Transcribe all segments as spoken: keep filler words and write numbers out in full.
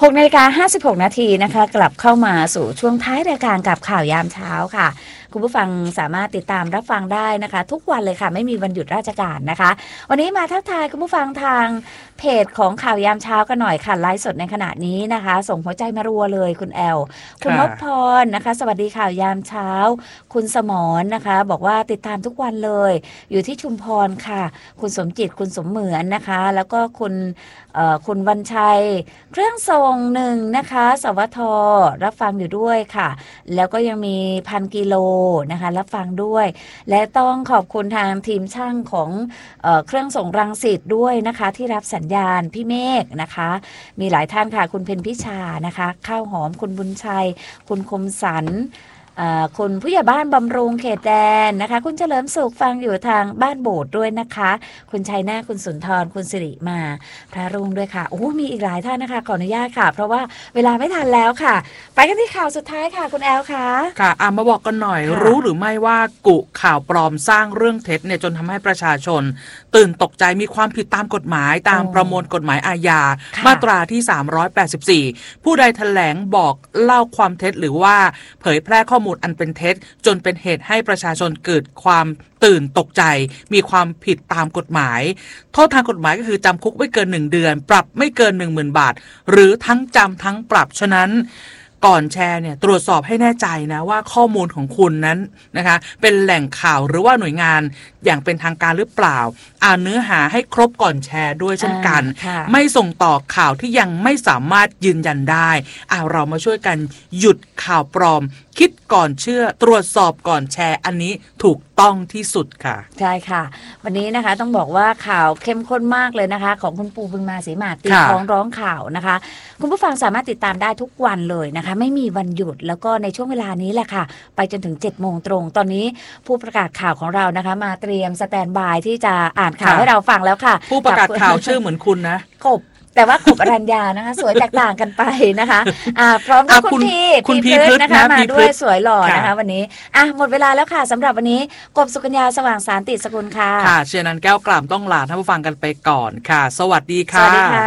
หกนาฬิกาห้าสิบหกนาทีนะคะกลับเข้ามาสู่ช่วงท้ายรายการกับข่าวยามเช้าค่ะคุณผู้ฟังสามารถติดตามรับฟังได้นะคะทุกวันเลยค่ะไม่มีวันหยุดราชการนะคะวันนี้มาทักทายคุณผู้ฟังทางเพจของข่าวยามเช้ากันหน่อยค่ะไลฟ์สดในขณะนี้นะคะส่งหัวใจมารัวเลยคุณแอลคุณนพพรนะคะสวัสดีข่าวยามเช้าคุณสมรนะคะบอกว่าติดตามทุกวันเลยอยู่ที่ชุมพรค่ะคุณสมจิตคุณสมเหมือนนะคะแล้วก็คุณคุณวันชัยเครื่องทรงหนึ่งนะคะสวทรับฟังอยู่ด้วยค่ะแล้วก็ยังมีพันกิโลนะคะรับฟังด้วยและต้องขอบคุณทางทีมช่างของเอ่อเครื่องส่งรังสิตด้วยนะคะที่รับสัญญาณพี่เมฆนะคะมีหลายท่านค่ะคุณเพ็ญพิชานะคะข้าวหอมคุณบุญชัยคุณคมสันคุณผู้ใหญ่บ้านบำรุงเขตแดนนะคะคุณเฉลิมสุขฟังอยู่ทางบ้านโบสถ์ด้วยนะคะคุณชัยนาคุณสุนทรคุณสิริมาพระรุ่งด้วยค่ะโอ้มีอีกหลายท่านนะคะขออนุญาตค่ะเพราะว่าเวลาไม่ทันแล้วค่ะไปกันที่ข่าวสุดท้ายค่ะคุณแอลค่ะค่ะอ่ะมาบอกกันหน่อยรู้หรือไม่ว่ากุข่าวปลอมสร้างเรื่องเท็จเนี่ยจนทำให้ประชาชนตื่นตกใจมีความผิดตามกฎหมายตามประมวลกฎหมายอาญามาตราที่สามร้อยแปดสิบสี่ผู้ใดแถลงบอกเล่าความเท็จหรือว่าเผยแพร่ข้อมูลอันเป็นเท็จจนเป็นเหตุให้ประชาชนเกิดความตื่นตกใจมีความผิดตามกฎหมายโทษทางกฎหมายก็คือจำคุกไม่เกินหนึ่งเดือนปรับไม่เกิน หนึ่งหมื่น บาทหรือทั้งจำทั้งปรับฉะนั้นก่อนแชร์เนี่ยตรวจสอบให้แน่ใจนะว่าข้อมูลของคุณนั้นนะคะเป็นแหล่งข่าวหรือว่าหน่วยงานอย่างเป็นทางการหรือเปล่าอ่านเนื้อหาให้ครบก่อนแชร์ด้วยเช่นกันไม่ส่งต่อข่าวที่ยังไม่สามารถยืนยันได้อ่าเรามาช่วยกันหยุดข่าวปลอมคิดก่อนเชื่อตรวจสอบก่อนแชร์อันนี้ถูกต้องที่สุดค่ะใช่ค่ะวันนี้นะคะต้องบอกว่าข่าวเข้มข้นมากเลยนะคะของคุณปูบึงมาศรีมาตีท้องร้องข่าวนะคะคุณผู้ฟังสามารถติดตามได้ทุกวันเลยนะคะไม่มีวันหยุดแล้วก็ในช่วงเวลานี้แหละค่ะไปจนถึงเจ็ดโมงตรงตอนนี้ผู้ประกาศข่าวของเรานะคะมาเตรียมสแตนบายที่จะอ่านข่าวให้เราฟังแล้วค่ะผู้ประกาศข่าวชื่อเหมือนคุณนะกบแต่ว่าขบอรัญญานะคะสวยแตกต่างกันไปนะคะอ่าพร้อมกับคุณพี่คุณพี่พฤษนะคะมาด้วยสวยหล่อนะคะวันนี้อ่ะหมดเวลาแล้วค่ะสำหรับวันนี้กบสุกัญญาสว่างสารติสกุลค่ะค่ะเชียร์นันแก้วกล่ำต้องลาท่านผู้ฟังกันไปก่อนค่ะสวัสดีค่ะสวัสดีค่ะ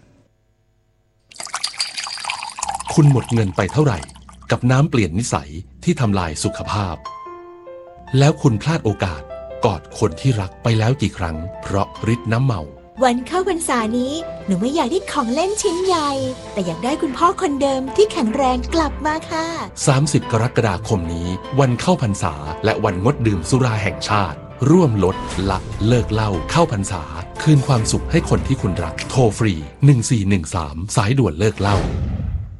คุณหมดเงินไปเท่าไหร่กับน้ำเปลี่ยนนิสัยที่ทำลายสุขภาพแล้วคุณพลาดโอกาสกอดคนที่รักไปแล้วกี่ครั้งเพราะฤทธิ์น้ำเมาวันเข้าพรรษานี้หนูไม่อยากได้ของเล่นชิ้นใหญ่แต่อยากได้คุณพ่อคนเดิมที่แข็งแรงกลับมาค่ะสามสิบกรกฎาคมนี้วันเข้าพรรษาและวันงดดื่มสุราแห่งชาติร่วมลดละเลิกเหล้าเข้าพรรษาคืนความสุขให้คนที่คุณรักโทรฟรีหนึ่งสี่หนึ่งสามสายด่วนเลิกเหล้า